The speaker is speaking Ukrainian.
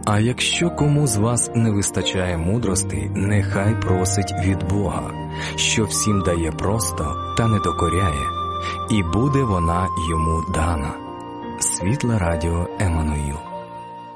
А якщо кому з вас не вистачає мудрости, нехай просить від Бога, що всім дає просто та не докоряє, і буде вона йому дана. Світле радіо Еммануїл.